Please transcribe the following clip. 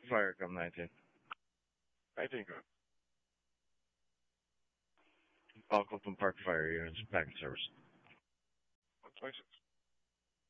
Fire come 19. 19 good. All Clifton Park Fire units back in service. 126.